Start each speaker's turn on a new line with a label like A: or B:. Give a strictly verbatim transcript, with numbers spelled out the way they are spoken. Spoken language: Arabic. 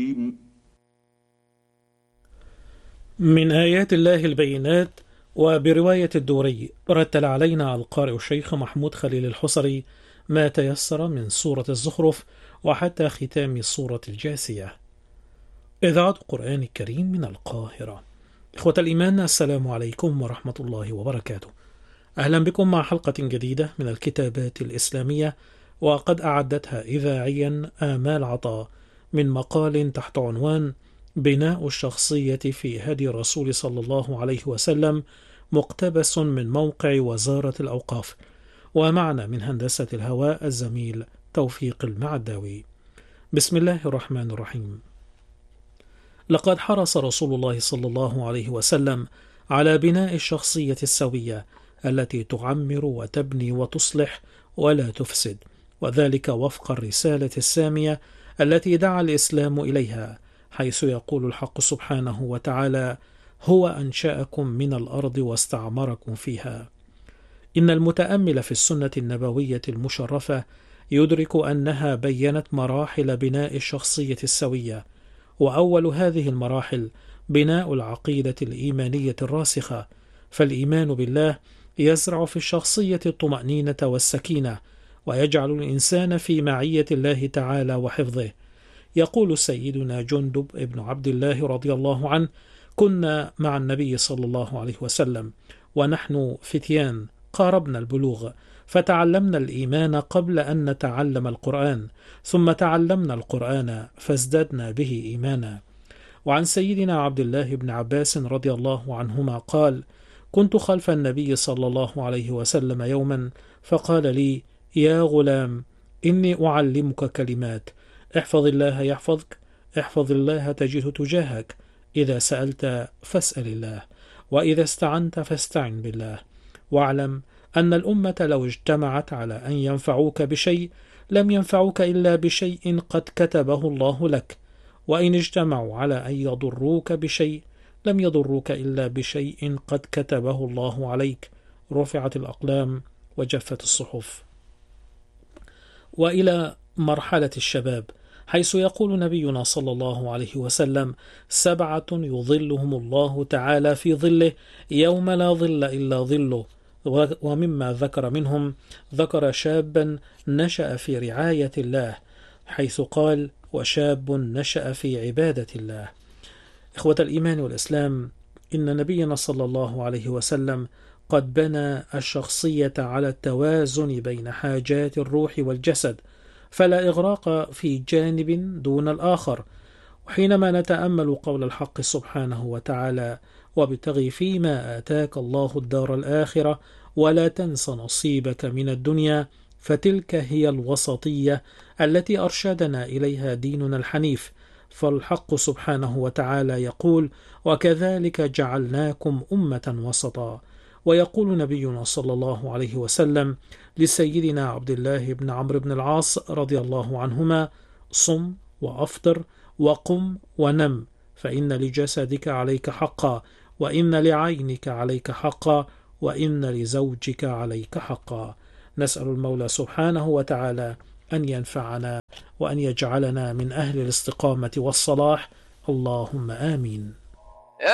A: من آيات الله البينات. وبرواية الدوري رتل علينا القارئ الشيخ محمود خليل الحصري ما تيسر من سورة الزخرف وحتى ختام سورة الجاثية. إذاعة القرآن الكريم من القاهرة. إخوة الإيمان، السلام عليكم ورحمة الله وبركاته. أهلا بكم مع حلقة جديدة من الكتابات الإسلامية، وقد أعدتها إذاعيا آمال عطاء من مقال تحت عنوان بناء الشخصية في هدي الرسول صلى الله عليه وسلم، مقتبس من موقع وزارة الأوقاف، ومعنا من هندسة الهواء الزميل توفيق المعداوي. بسم الله الرحمن الرحيم. لقد حرص رسول الله صلى الله عليه وسلم على بناء الشخصية السوية التي تعمر وتبني وتصلح ولا تفسد، وذلك وفق الرسالة السامية التي دعا الإسلام إليها، حيث يقول الحق سبحانه وتعالى: هو أنشأكم من الأرض واستعمركم فيها. إن المتأمل في السنة النبوية المشرفة يدرك أنها بيّنت مراحل بناء الشخصية السوية، وأول هذه المراحل بناء العقيدة الإيمانية الراسخة، فالإيمان بالله يزرع في الشخصية الطمأنينة والسكينة، ويجعل الإنسان في معية الله تعالى وحفظه. يقول سيدنا جندب ابن عبد الله رضي الله عنه: كنا مع النبي صلى الله عليه وسلم ونحن فتيان قاربنا البلوغ، فتعلمنا الإيمان قبل أن نتعلم القرآن، ثم تعلمنا القرآن فازددنا به إيمانا. وعن سيدنا عبد الله بن عباس رضي الله عنهما قال: كنت خلف النبي صلى الله عليه وسلم يوما فقال لي: يا غلام، إني أعلمك كلمات، احفظ الله يحفظك، احفظ الله تجده تجاهك، إذا سألت فاسأل الله، وإذا استعنت فاستعن بالله، واعلم أن الأمة لو اجتمعت على أن ينفعوك بشيء لم ينفعوك إلا بشيء قد كتبه الله لك، وإن اجتمعوا على أن يضروك بشيء لم يضروك إلا بشيء قد كتبه الله عليك. رفعت الأقلام وجفت الصحف. وإلى مرحلة الشباب، حيث يقول نبينا صلى الله عليه وسلم: سبعة يظلهم الله تعالى في ظله يوم لا ظل إلا ظله. ومما ذكر منهم ذكر شابا نشأ في رعاية الله، حيث قال: وشاب نشأ في عبادة الله. إخوة الإيمان والإسلام، إن نبينا صلى الله عليه وسلم قد بنى الشخصية على التوازن بين حاجات الروح والجسد، فلا إغراق في جانب دون الآخر. وحينما نتأمل قول الحق سبحانه وتعالى: وابتغ فيما آتاك الله الدار الآخرة ولا تنس نصيبك من الدنيا، فتلك هي الوسطية التي أرشدنا إليها ديننا الحنيف. فالحق سبحانه وتعالى يقول: وكذلك جعلناكم أمة وسطا. ويقول نبينا صلى الله عليه وسلم لسيدنا عبد الله بن عمرو بن العاص رضي الله عنهما: صم وأفطر وقم ونم، فإن لجسدك عليك حقا، وإن لعينك عليك حقا، وإن لزوجك عليك حقا. نسأل المولى سبحانه وتعالى أن ينفعنا وأن يجعلنا من أهل الاستقامة والصلاح، اللهم آمين.